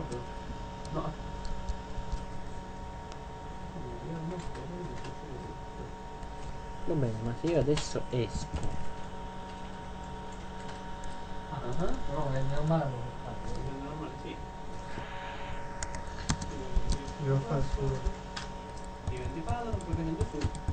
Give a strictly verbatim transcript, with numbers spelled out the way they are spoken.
entrato? No. Va bene, ma se io adesso esco. Ah, ah. Però è normale non lo fare. È normale, sì. Devo fare su. Diventi padre, poi venendo su.